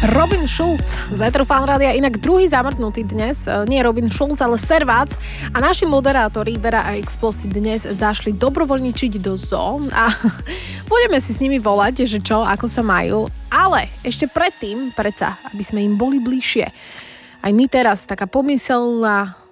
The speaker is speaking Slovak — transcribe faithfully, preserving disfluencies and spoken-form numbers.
Robin Schulz z Etru Fan Rádia, inak druhý zamrznutý dnes, nie Robin Schulz, ale Servác a naši moderátori Vera a Explosi dnes zašli dobrovoľničiť do zoo a budeme si s nimi volať, že čo, ako sa majú, ale ešte predtým, predsa, aby sme im boli bližšie. Aj my teraz, taká pomyselná